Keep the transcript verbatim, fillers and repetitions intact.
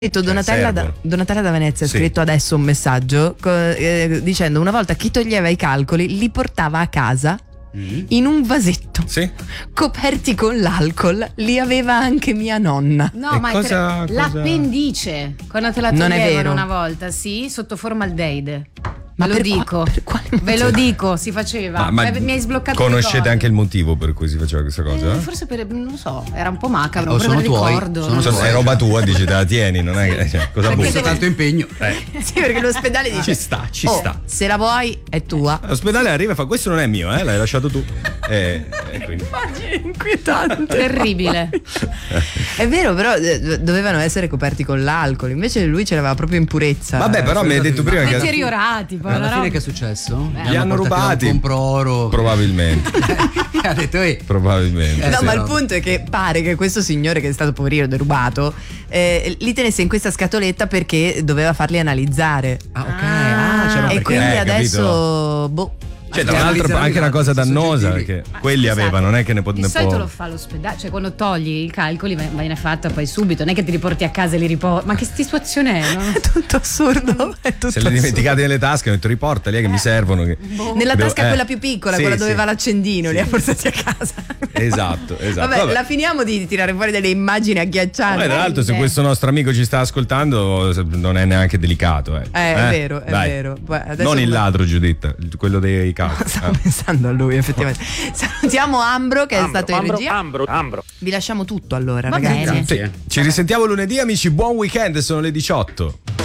Donatella da, Donatella da Venezia sì. ha scritto adesso un messaggio co- eh, dicendo: una volta chi toglieva i calcoli li portava a casa mm. in un vasetto sì. coperti con l'alcol, li aveva anche mia nonna. No, e ma cosa, è tre... l'appendice quando te la non toglievano è vero. una volta, sì, sotto formaldeide. Ma Ve lo per dico, qua, per quale ve lo dico, si faceva. Ma, ma mi hai sbloccato. conoscete anche il motivo per cui si faceva questa cosa? Eh, forse per, non so, era un po' macabro, Oh, però sono me tuoi, ricordo. sono non so. È roba tua, dici te la tieni, non è che cioè, cosa Perché vuoi? Questo tanto impegno. Eh. Sì, perché l'ospedale dice: Ci sta, ci oh, sta. se la vuoi è tua. L'ospedale arriva e fa: questo non è mio, eh, l'hai lasciato tu. E, e quindi. Immagini inquietante. Terribile. È vero, però eh, dovevano essere coperti con l'alcol, invece lui ce l'aveva proprio in purezza. Vabbè, però mi hai detto prima che Deteriorati, poi Alla la fine roba. che è successo? Li hanno rubati. Compro oro. Probabilmente. Ha detto, ehi. Probabilmente. No, Eh, ma sì, il no. punto è che pare che questo signore, che è stato poverino derubato, eh, li tenesse in questa scatoletta perché doveva farli analizzare. Ah, ok. Ah, c'era E perché, quindi eh, adesso boh. Cioè, tra l'altro anche una cosa dannosa, perché quelli Scusate, avevano, non è che ne, po- di ne solito può. lo fa l'ospedale, cioè quando togli i calcoli va- viene fatto poi subito, non è che ti riporti a casa e li riporti. Ma che situazione è? No? È tutto assurdo. È tutto Se li dimenticate nelle tasche, ho detto riportali, eh, che mi servono. Che... assurdo. Nella Devo- tasca eh. quella più piccola, Sì, quella sì. dove va l'accendino, Sì. li ha portati a casa. Esatto, esatto. Vabbè, Vabbè. la finiamo di tirare fuori delle immagini agghiaccianti. Poi, tra l'altro, se questo nostro amico ci sta ascoltando, non è neanche delicato. Eh, Eh, è vero, è Dai. vero. Poi adesso Non il come- ladro, Giuditta, quello dei calci. Stavo pensando a lui, effettivamente. Salutiamo Ambro che è stato in Ambro, regia. Ambro, Ambro. Vi lasciamo tutto allora, Va ragazzi. bene. Sì. Ci risentiamo lunedì, amici. Buon weekend, sono le diciotto.